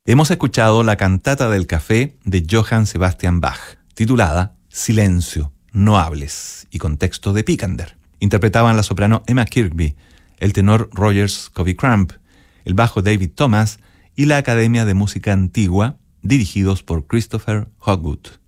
Hemos escuchado la cantata del café de Johann Sebastian Bach, titulada Silencio, no hables, y con texto de Picander. Interpretaban la soprano Emma Kirkby, el tenor Rogers Covey-Cramp, el bajo David Thomas y la Academia de Música Antigua, dirigidos por Christopher Hogwood.